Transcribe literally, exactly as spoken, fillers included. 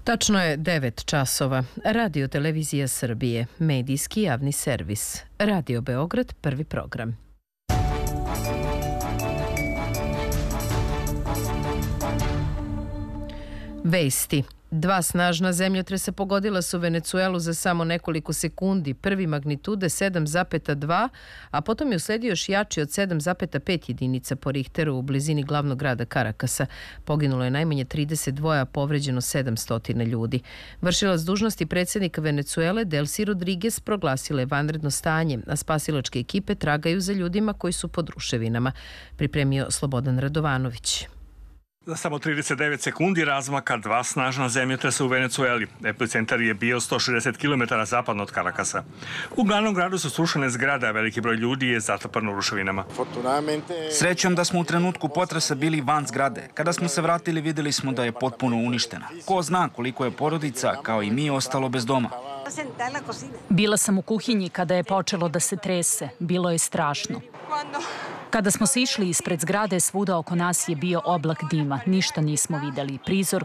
Tačno je devet časova. Radio Televizija Srbije, medijski javni servis. Radio Beograd, prvi program. Vesti. Dva snažna zemljotresa pogodila su Venecuelu za samo nekoliko sekundi, prvi magnitude sedam zarez dva, a potom je usledio još jači od sedam zarez pet jedinica po Richteru u blizini glavnog grada Karakasa. Poginulo je najmanje trideset dva, a povređeno sedamsto ljudi. Vršilac dužnosti predsjednika Venecuele Delcy Rodriguez proglasila je vanredno stanje, a spasilačke ekipe tragaju za ljudima koji su pod ruševinama, pripremio Slobodan Radovanović. Za samo trideset devet sekundi razmaka dva snažna zemljotresa u Venecueli. Epicentar je bio sto šezdeset kilometara zapadno od Karakasa. U glavnom gradu su srušene zgrade, a veliki broj ljudi je zatrpan u ruševinama. Srećom da smo u trenutku potresa bili van zgrade. Kada smo se vratili, vidjeli smo da je potpuno uništena. Ko zna koliko je porodica, kao i mi, ostalo bez doma. Bila sam u kuhinji kada je počelo da se trese. Bilo je strašno. Kada smo se išli ispred zgrade, svuda oko nas je bio oblak dima. Ništa nismo vidjeli. Prizor